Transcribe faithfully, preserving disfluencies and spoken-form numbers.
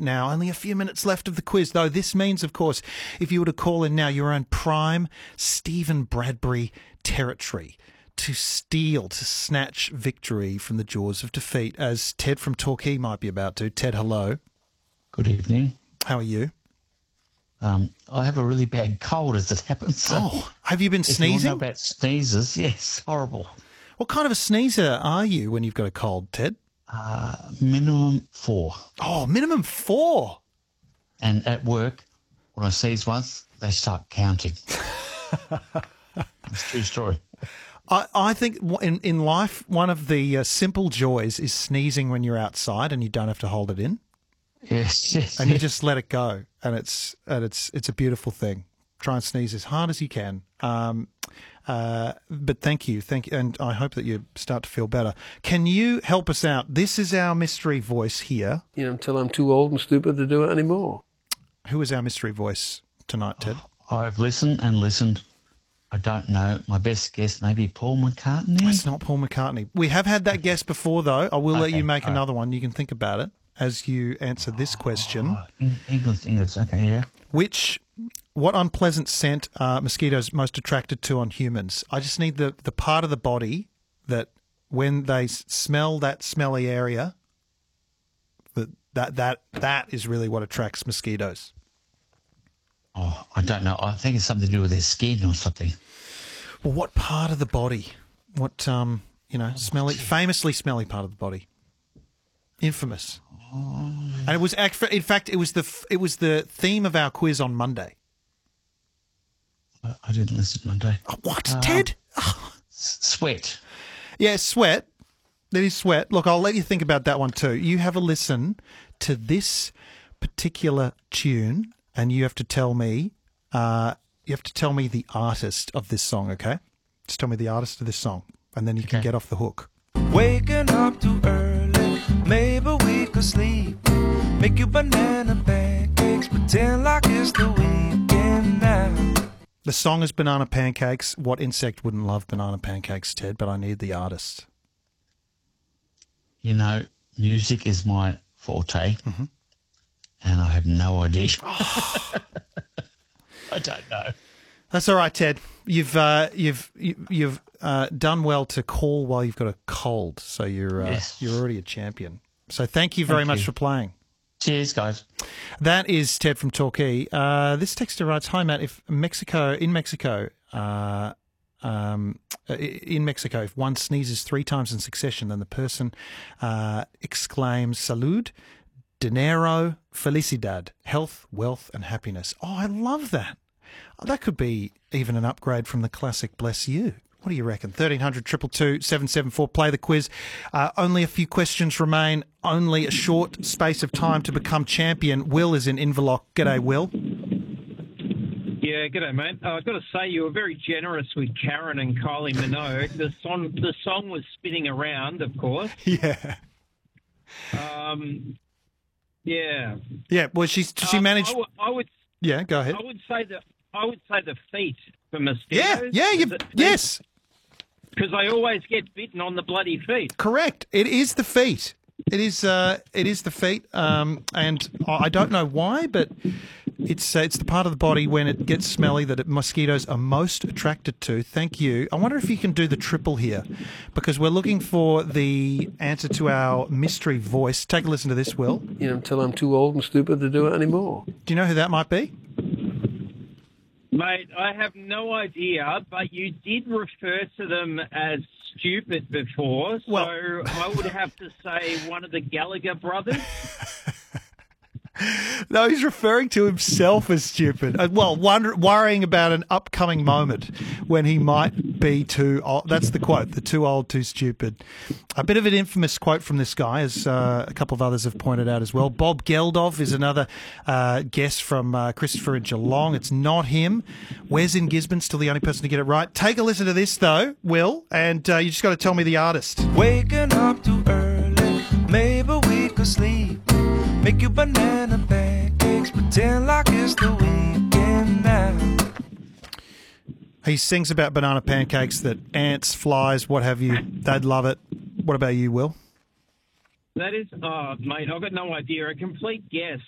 now. Only a few minutes left of the quiz, though. This means, of course, if you were to call in now, you're on prime Stephen Bradbury territory to steal, to snatch victory from the jaws of defeat, as Ted from Torquay might be about to. Ted, hello. Good evening. How are you? Um, I have a really bad cold as it happens. So oh, have you been if sneezing? You know about sneezes, yes, horrible. What kind of a sneezer are you when you've got a cold, Ted? Uh, minimum four. Oh, minimum four. And at work, when I sneeze once, they start counting. It's a true story. I, I think in, in life, one of the uh, simple joys is sneezing when you're outside and you don't have to hold it in. Yes, yes. And you just let it go, and it's and it's it's a beautiful thing. Try and sneeze as hard as you can. Um, uh, but thank you, thank you, and I hope that you start to feel better. Can you help us out? This is our mystery voice here. You know, until I'm too old and stupid to do it anymore. Who is our mystery voice tonight, Ted? Oh, I've listened and listened. I don't know. My best guess maybe Paul McCartney. It's not Paul McCartney. We have had that guess before, though. I will okay, let you make right. another one. You can think about it as you answer this question. Oh, English, English. Okay, yeah. Which, what unpleasant scent are mosquitoes most attracted to on humans? I just need the, the part of the body that when they smell that smelly area, that that that that is really what attracts mosquitoes. Oh, I don't know. I think it's something to do with their skin or something. Well, what part of the body? What, um, you know, smelly, famously smelly part of the body? Infamous. Oh. And it was, in fact, it was the it was the theme of our quiz on Monday. I didn't listen Monday. Oh, what, uh, Ted? Sweat. Yeah, sweat. That is sweat. Look, I'll let you think about that one too. You have a listen to this particular tune, and you have to tell me, uh, you have to tell me the artist of this song, okay? Just tell me the artist of this song, and then you okay. can get off the hook. Waking up too early, maybe we could sleep. Make you banana pancakes, pretend like it's the weekend now. The song is Banana Pancakes. What insect wouldn't love banana pancakes, Ted? But I need the artist. You know, music is my forte. Mm-hmm. And I have no idea. I don't know. That's all right, Ted. You've uh, you've you've uh, done well to call while you've got a cold, so you're uh, yes. you're already a champion. So thank you very thank much you. for playing. Cheers, guys. That is Ted from Torquay. Uh, this texter writes, "Hi Matt, if Mexico in Mexico." Uh, Um, in Mexico, if one sneezes three times in succession, then the person uh, exclaims "Salud, dinero, felicidad, health, wealth, and happiness." Oh, I love that. That could be even an upgrade from the classic "Bless You." What do you reckon? thirteen hundred, two two two, seven seven four. Play the quiz. Uh, only a few questions remain. Only a short space of time to become champion. Will is in Inverloch. G'day, Will. Yeah, g'day, mate. Uh, I've got to say, you were very generous with Karen and Kylie Minogue. The song, the song was spinning around, of course. Yeah. Um. Yeah. Yeah. Well, she's she um, managed. I, w- I would. Yeah. Go ahead. I would say that. I would say the feet for Yeah. mosquitoes. Yeah. You. Yes. Because they always get bitten on the bloody feet. Correct. It is the feet. It is. Uh. It is the feet. Um. And I don't know why, but it's uh, it's the part of the body when it gets smelly that it, mosquitoes are most attracted to. Thank you. I wonder if you can do the triple here, because we're looking for the answer to our mystery voice. Take a listen to this, Will. You know, until I'm too old and stupid to do it anymore. Do you know who that might be? Mate, I have no idea, but you did refer to them as stupid before, so Well, I would have to say one of the Gallagher brothers. No, he's referring to himself as stupid. Uh, well, wonder, worrying about an upcoming moment when he might be too old. That's the quote, the too old, too stupid. A bit of an infamous quote from this guy, as uh, a couple of others have pointed out as well. Bob Geldof is another uh, guest from uh, Christopher in Geelong. It's not him. Wes in Gisborne's still the only person to get it right. Take a listen to this, though, Will, and uh, you just got to tell me the artist. Waking up too early, maybe we could sleep. Make you banana pancakes, pretend like it's the weekend now. He sings about banana pancakes that ants, flies, what have you, they'd love it. What about you, Will? That is, oh, mate, I've got no idea. A complete guess.